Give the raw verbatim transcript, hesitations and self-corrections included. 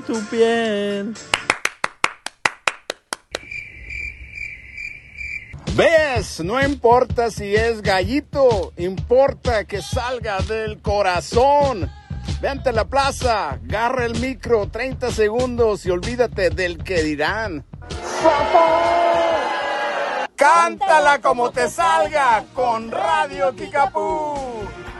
Tu piel. ¿Ves? No importa si es gallito, importa que salga del corazón. Vente a la plaza, agarra el micro, treinta segundos y olvídate del que dirán. Cántala como te salga con Radio Kickapoo.